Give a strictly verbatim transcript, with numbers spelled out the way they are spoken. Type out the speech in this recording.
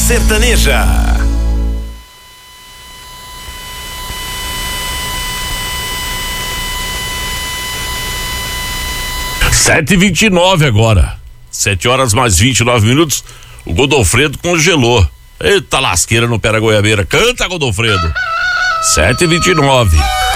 Sertaneja. sete e vinte e nove agora. Sete horas mais vinte e nove minutos. O Godofredo congelou. Eita lasqueira no pé da goiabeira. Canta, Godofredo. sete e vinte e nove.